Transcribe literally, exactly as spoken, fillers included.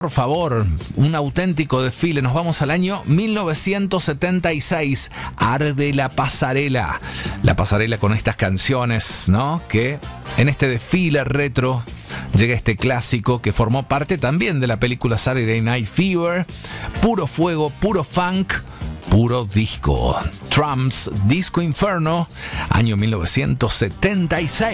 Por favor, un auténtico desfile. Nos vamos al año mil novecientos setenta y seis. Arde la pasarela. La pasarela con estas canciones, ¿no? Que en este desfile retro llega este clásico que formó parte también de la película Saturday Night Fever. Puro fuego, puro funk, puro disco. Trumps, Disco Inferno, año mil novecientos setenta y seis.